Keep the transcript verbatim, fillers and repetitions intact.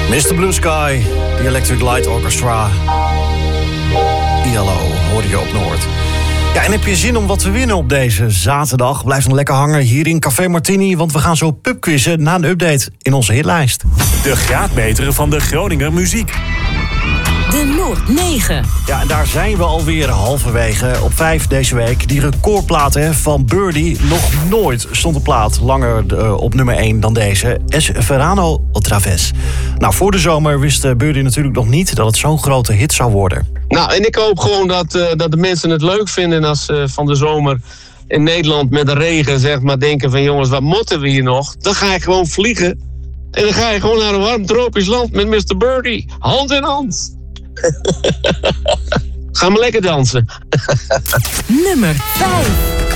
mister Blue Sky, The Electric Light Orchestra. I L O, hoorde je op Noord. Ja, en heb je zin om wat te winnen op deze zaterdag? Blijf dan lekker hangen hier in Café Martini, want we gaan zo pubquizzen na een update in onze hitlijst. De graadmeter van de Groninger muziek. De Noord negen. Ja, en daar zijn we alweer halverwege. Op vijf deze week. Die recordplaat hè, van Birdie. Nog nooit stond een plaat langer uh, op nummer één dan deze. Es Verano otra vez. Nou, voor de zomer wist uh, Birdie natuurlijk nog niet dat het zo'n grote hit zou worden. Nou, en ik hoop gewoon dat, uh, dat de mensen het leuk vinden als uh, van de zomer in Nederland met de regen zeg maar denken van jongens, wat moeten we hier nog? Dan ga ik gewoon vliegen. En dan ga je gewoon naar een warm tropisch land met mister Birdie. Hand in hand. Ga maar lekker dansen. Nummer vijf.